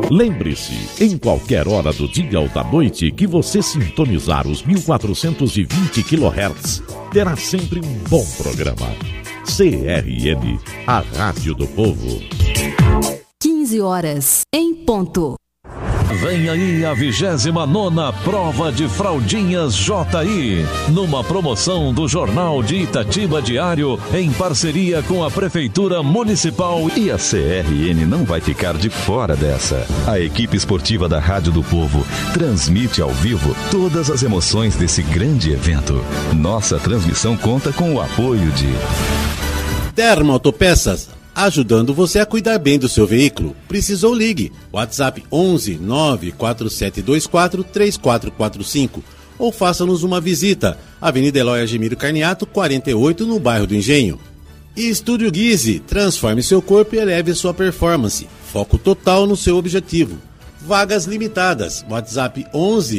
Lembre-se, em qualquer hora do dia ou da noite que você sintonizar os 1420 kHz, terá sempre um bom programa. CRN, a Rádio do Povo. 15 horas, em ponto. Vem aí a 29ª Prova de Fraldinhas JI, numa promoção do Jornal de Itatiba Diário, em parceria com a Prefeitura Municipal. E a CRN não vai ficar de fora dessa. A equipe esportiva da Rádio do Povo transmite ao vivo todas as emoções desse grande evento. Nossa transmissão conta com o apoio de Termo Autopeças, ajudando você a cuidar bem do seu veículo. Precisou, ligue. WhatsApp 11 94724 3445 ou faça-nos uma visita. Avenida Eloy Argemiro Carniato, 48, no bairro do Engenho. E Estúdio Guise, transforme seu corpo e eleve sua performance. Foco total no seu objetivo. Vagas limitadas. WhatsApp 11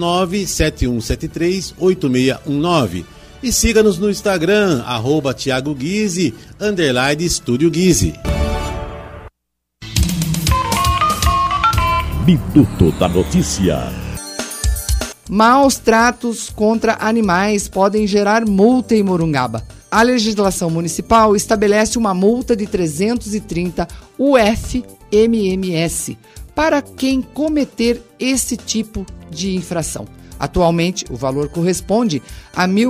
97173 8619. E siga-nos no Instagram, @Thiago Guise, _Estúdio Guise. Minuto da Notícia. Maus tratos contra animais podem gerar multa em Morungaba. A legislação municipal estabelece uma multa de 330 UFMMS para quem cometer esse tipo de infração. Atualmente, o valor corresponde a R$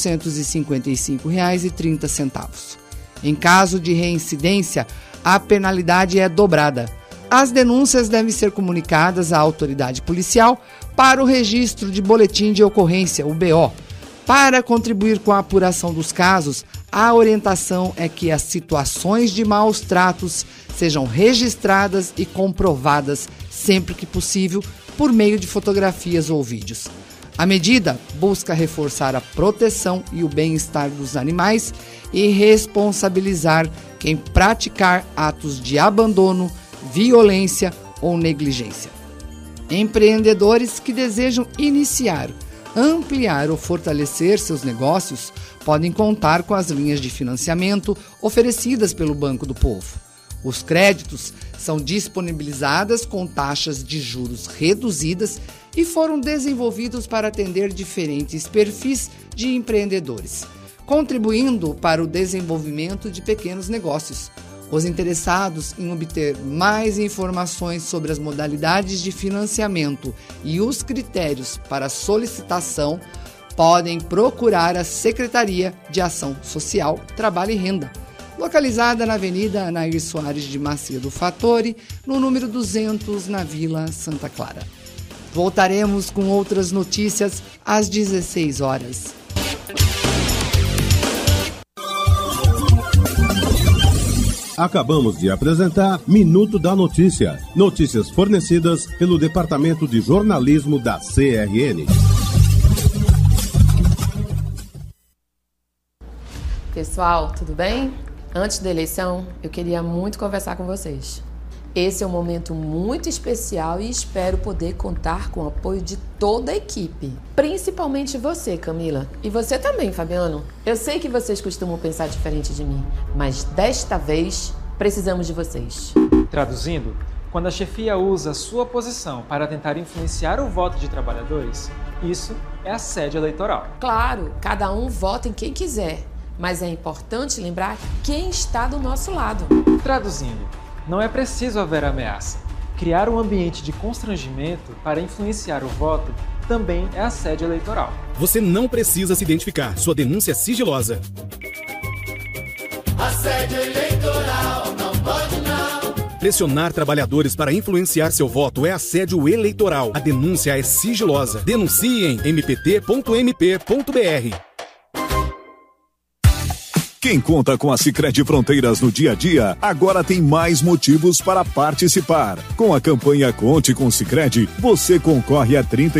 1.455,30. Em caso de reincidência, a penalidade é dobrada. As denúncias devem ser comunicadas à autoridade policial para o registro de boletim de ocorrência, o BO. Para contribuir com a apuração dos casos, a orientação é que as situações de maus tratos sejam registradas e comprovadas sempre que possível por meio de fotografias ou vídeos. A medida busca reforçar a proteção e o bem-estar dos animais e responsabilizar quem praticar atos de abandono, violência ou negligência. Empreendedores que desejam iniciar, ampliar ou fortalecer seus negócios podem contar com as linhas de financiamento oferecidas pelo Banco do Povo. Os créditos são disponibilizados com taxas de juros reduzidas e foram desenvolvidos para atender diferentes perfis de empreendedores, contribuindo para o desenvolvimento de pequenos negócios. Os interessados em obter mais informações sobre as modalidades de financiamento e os critérios para solicitação podem procurar a Secretaria de Ação Social, Trabalho e Renda, localizada na Avenida Anair Soares de Macedo Fattori, no número 200, na Vila Santa Clara. Voltaremos com outras notícias às 16 horas. Acabamos de apresentar Minuto da Notícia. Notícias fornecidas pelo Departamento de Jornalismo da CRN. Pessoal, tudo bem? Antes da eleição, eu queria muito conversar com vocês. Esse é um momento muito especial e espero poder contar com o apoio de toda a equipe. Principalmente você, Camila. E você também, Fabiano. Eu sei que vocês costumam pensar diferente de mim, mas desta vez precisamos de vocês. Traduzindo, quando a chefia usa a sua posição para tentar influenciar o voto de trabalhadores, isso é assédio eleitoral. Claro, cada um vota em quem quiser, mas é importante lembrar quem está do nosso lado. Traduzindo, não é preciso haver ameaça. Criar um ambiente de constrangimento para influenciar o voto também é assédio eleitoral. Você não precisa se identificar. Sua denúncia é sigilosa. Assédio eleitoral, não pode não. Pressionar trabalhadores para influenciar seu voto é assédio eleitoral. A denúncia é sigilosa. Denuncie em mpt.mp.br. Quem conta com a Sicredi Fronteiras no dia a dia, agora tem mais motivos para participar. Com a campanha Conte com Sicredi, você concorre a 30